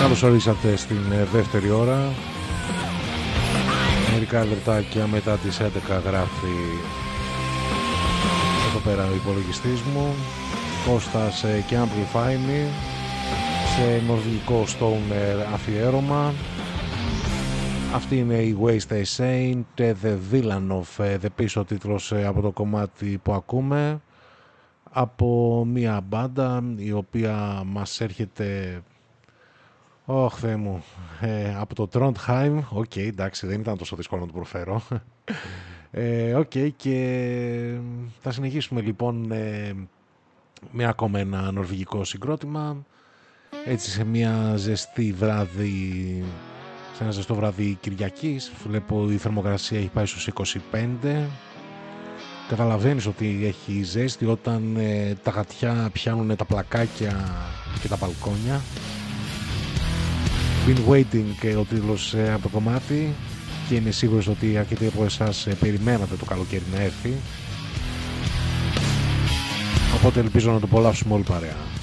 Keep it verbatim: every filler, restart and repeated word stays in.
Καλώς ορίσατε στην δεύτερη ώρα. Μερικά λεπτάκια μετά τις έντεκα γράφει εδώ πέρα ο υπολογιστής μου. Κώστας και Amplify Me σε νορβηγικό stoner αφιέρωμα. Αυτή είναι η Waste a Saint, The Villain of the πίσω τίτλος από το κομμάτι που ακούμε, από μια μπάντα η οποία μας έρχεται, ωχ Θεέ μου, ε, από το Trondheim. Οκ, okay, εντάξει, δεν ήταν τόσο δύσκολο να το προφέρω. ε, okay, και θα συνεχίσουμε λοιπόν ε, με ακόμα ένα νορβηγικό συγκρότημα, έτσι σε μια ζεστή βράδυ, σε ένα ζεστό βράδυ Κυριακής. Βλέπω η θερμοκρασία έχει πάει στους είκοσι πέντε. Καταλαβαίνεις ότι έχει ζέστη όταν ε, τα γατιά πιάνουν τα πλακάκια και τα μπαλκόνια. Been waiting ε, ο τίτλος ε, από το κομμάτι, και είναι σίγουρος ότι αρκετοί από εσάς ε, περιμένατε το καλοκαίρι να έρθει, οπότε ελπίζω να το απολαύσουμε όλοι παρέα.